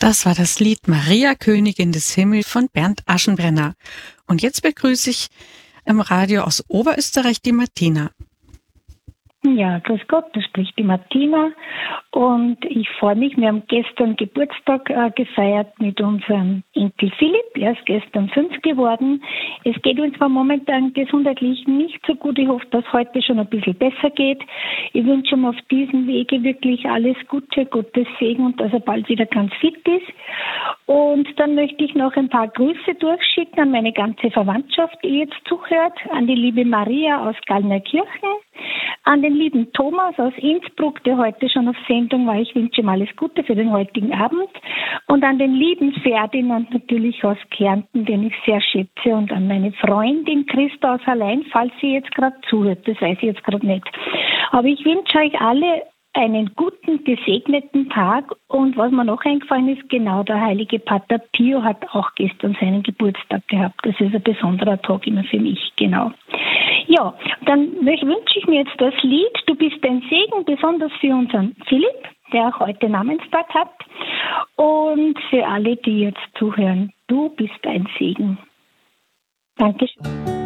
Das war das Lied Maria, Königin des Himmels von Bernd Aschenbrenner. Und jetzt begrüße ich im Radio aus Oberösterreich die Martina. Ja, grüß Gott, da spricht die Martina und ich freue mich, wir haben gestern Geburtstag gefeiert mit unserem Enkel Philipp, er ist gestern 5 geworden. Es geht uns zwar momentan gesundheitlich nicht so gut, ich hoffe, dass heute schon ein bisschen besser geht. Ich wünsche ihm auf diesem Wege wirklich alles Gute, Gottes Segen und dass er bald wieder ganz fit ist. Und dann möchte ich noch ein paar Grüße durchschicken an meine ganze Verwandtschaft, die jetzt zuhört, an die liebe Maria aus Gallnerkirchen, an den lieben Thomas aus Innsbruck, der heute schon auf Sendung war. Ich wünsche ihm alles Gute für den heutigen Abend. Und an den lieben Ferdinand natürlich aus Kärnten, den ich sehr schätze. Und an meine Freundin Christa aus Hallein, falls sie jetzt gerade zuhört. Das weiß ich jetzt gerade nicht. Aber ich wünsche euch alle einen guten, gesegneten Tag. Und was mir noch eingefallen ist, genau, der heilige Pater Pio hat auch gestern seinen Geburtstag gehabt. Das ist ein besonderer Tag immer für mich, genau. Ja, dann wünsche ich mir jetzt das Lied Du bist ein Segen, besonders für unseren Philipp, der auch heute Namenstag hat. Und für alle, die jetzt zuhören, du bist ein Segen. Dankeschön.